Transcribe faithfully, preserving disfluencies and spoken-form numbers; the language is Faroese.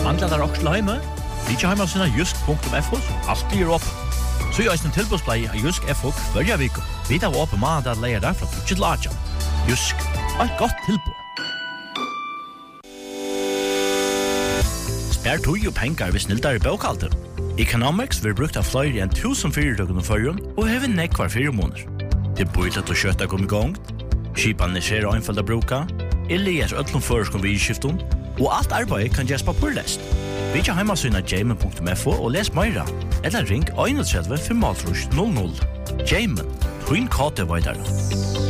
Manglar der også til heime? Vi ikke heima sinna jusk punktum f o, alltid er åpen. Så er eisen tilbudsblei av Jusk F O hverja viko. Vi tar åpen mandag leier der fra tutsi til atja. Jusk, et godt tilbud. Spær tog og pengar vi snildar i bókaldur. Economics vil brukt av flere enn tusen fyrirtøkken og førjun og hever nekvar fire måneder. Det er bøylet og kjøtta kom i gang, skipan er skjer og einfalda bruka, eller er öllum føreskom vi i skifton, og alt arbeid kan gjøres papurlest. Vi ikke heimasyna jamen punktum f o og les meira, eller ring einogtretivu fem null null. Jamen, twin kate vaidara.